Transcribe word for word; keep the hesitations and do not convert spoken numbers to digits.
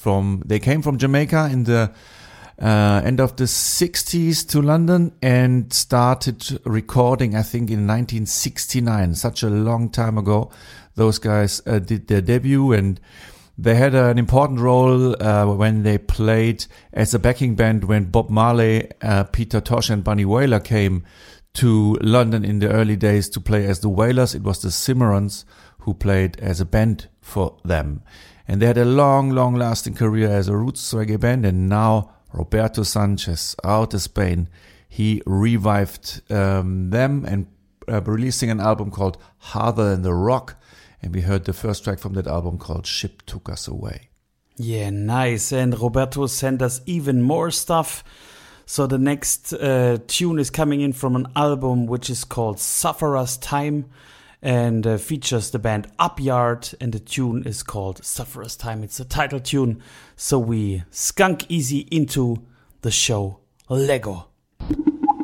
from, they came from Jamaica in the uh, end of the sixties to London and started recording, I think, in nineteen sixty-nine. Such a long time ago. Those guys uh, did their debut, and they had an important role uh, when they played as a backing band when Bob Marley, uh, Peter Tosh and Bunny Wailer came to London in the early days to play as the Wailers. It was the Cimarrons who played as a band for them. And they had a long, long-lasting career as a roots reggae band. And now Roberto Sanchez, out of Spain, he revived um, them and uh, releasing an album called Harder Than the Rock. And we heard the first track from that album called Ship Took Us Away. Yeah, nice. And Roberto sent us even more stuff. So the next uh, tune is coming in from an album which is called Sufferer's Time and uh, features the band Upyard, and the tune is called Sufferer's Time. It's a title tune. So we skunk easy into the show Lego.